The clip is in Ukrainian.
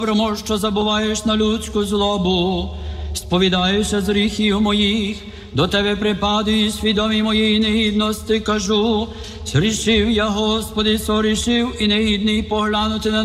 Доброму, що забуваєш на людську злобу, сповідаюся з гріхів моїх, до тебе припадаю, свідомі моєї негідності кажу. Згрішив я, Господи, согрішив і негідний поглянути на